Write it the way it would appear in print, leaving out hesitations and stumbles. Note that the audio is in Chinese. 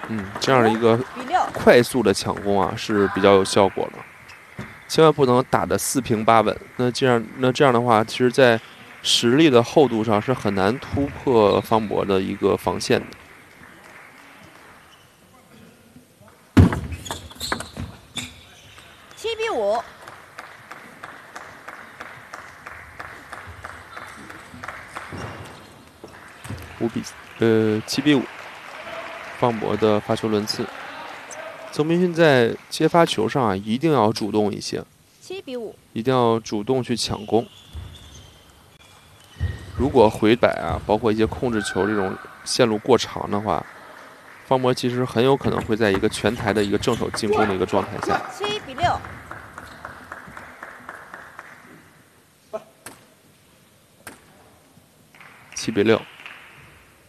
这样的一个比6。 快速的抢攻啊是比较有效果的，千万不能打得4平8稳。这样的话，其实在实力的厚度上是很难突破方博的一个防线的。 7比5。 7比5，方博的发球轮次。曾明勋在接发球上啊，一定要主动一些。 7比5。 一定要主动去抢攻。如果回摆啊，包括一些控制球这种线路过长的话，方博其实很有可能会在一个全台的一个正手进攻的一个状态下。 7比6。 7比6。